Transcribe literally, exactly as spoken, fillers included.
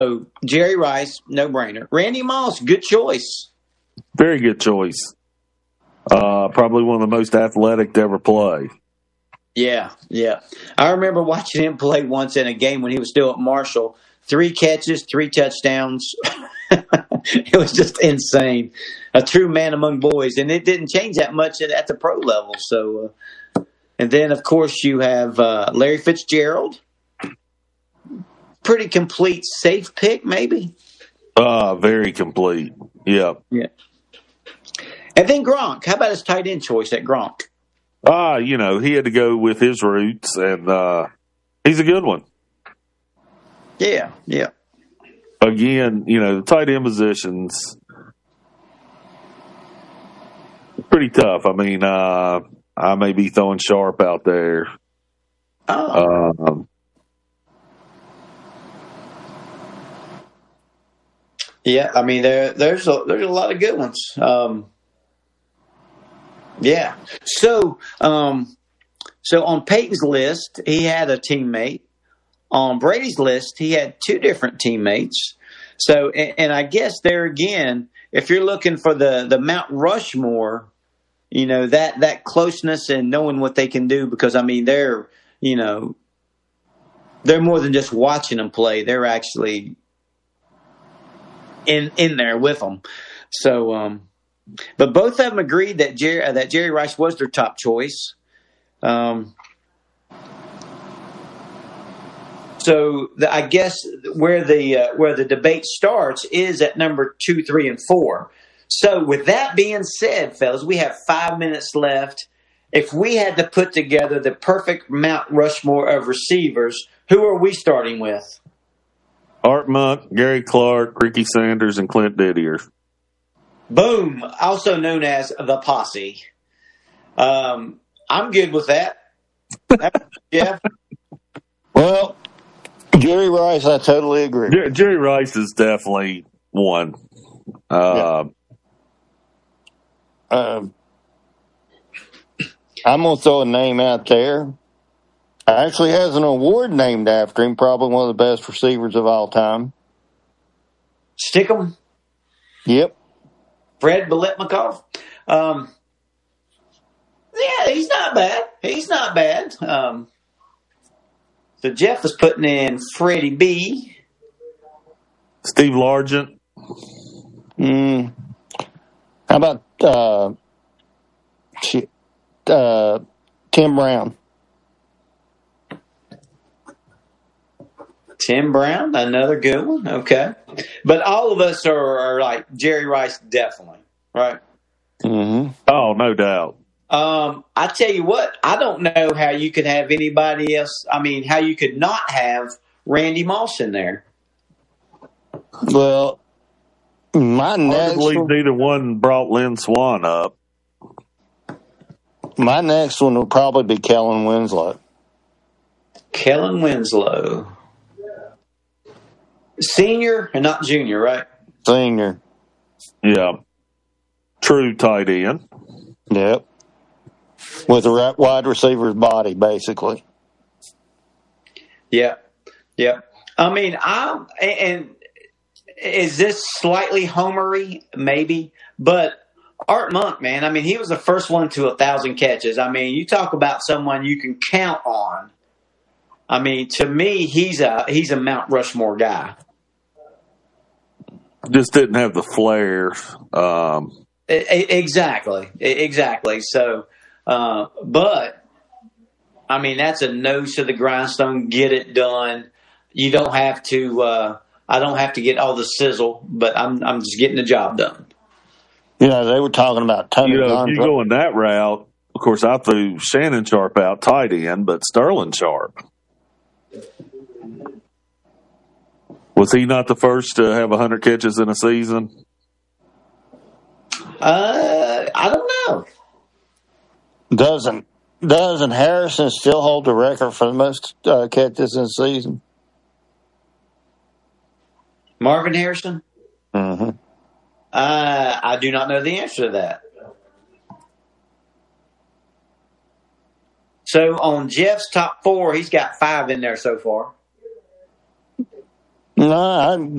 So Jerry Rice, no brainer. Randy Moss, good choice. Very good choice. Uh, probably one of the most athletic to ever play. Yeah, yeah. I remember watching him play once in a game when he was still at Marshall. Three catches, three touchdowns. It was just insane. A true man among boys, and it didn't change that much at, at the pro level. So, uh, and then of course you have uh, Larry Fitzgerald. Pretty complete, safe pick, maybe. Uh, very complete. Yeah. Yeah. And then Gronk. How about his tight end choice at Gronk? Ah, uh, you know, he had to go with his roots, and uh, he's a good one. Yeah, yeah. Again, you know, the tight end positions pretty tough. I mean, uh, I may be throwing Sharp out there. Oh. Um, yeah, I mean, there, there's a, there's a lot of good ones. Um, yeah. So, um, so on Peyton's list, he had a teammate. On Brady's list, he had two different teammates. So, and, and I guess there again, if you're looking for the, the Mount Rushmore, you know, that, that closeness and knowing what they can do, because, I mean, they're, you know, they're more than just watching them play. They're actually in in there with them. So, um, but both of them agreed that Jerry, uh, that Jerry Rice was their top choice. Um, so the, I guess where the uh, where the debate starts is at number two, three, and four. So with that being said, fellas, we have five minutes left. If we had to put together the perfect Mount Rushmore of receivers, who are we starting with? Art Monk, Gary Clark, Ricky Sanders, and Clint Didier. Boom, also known as the Posse. Um, I'm good with that. Yeah. Well, Jerry Rice, I totally agree. Jer- Jerry Rice is definitely one. Uh, yeah. um, I'm going to throw a name out there. Actually has an award named after him, probably one of the best receivers of all time. Stickum? Yep. Fred Biletnikoff? Um, yeah, he's not bad. He's not bad. Um, so Jeff was putting in Freddie B. Steve Largent. Mm. How about uh, uh, Tim Brown? Tim Brown, another good one. Okay. But all of us are, are like Jerry Rice, definitely. Right? Mm-hmm. Oh, no doubt. Um, I tell you what, I don't know how you could have anybody else. I mean, how you could not have Randy Moss in there. Well, my next Arguably, one, neither one brought Lynn Swan up. My next one will probably be Kellen Winslow. Kellen Winslow. Senior and not junior, right? Senior. Yeah. True tight end. Yep. With a wide receiver's body, basically. Yeah. Yeah. I mean, I'm, and is this slightly homery? Maybe. But Art Monk, man, I mean, he was the first one to a thousand catches. I mean, you talk about someone you can count on. I mean, to me, he's a he's a Mount Rushmore guy. Just didn't have the flair. Um, exactly, exactly. So, uh, but I mean, that's a nose to the grindstone. Get it done. You don't have to. Uh, I don't have to get all the sizzle, but I'm I'm just getting the job done. You know, they were talking about Tony. You know, if you go in that route, of course, I threw Shannon Sharp out tight end, but Sterling Sharp. Was he not the first to have one hundred catches in a season? Uh, I don't know. Doesn't doesn't Harrison still hold the record for the most uh, catches in a season? Marvin Harrison? Mm-hmm. Uh, I do not know the answer to that. So on Jeff's top four, he's got five in there so far. No, I,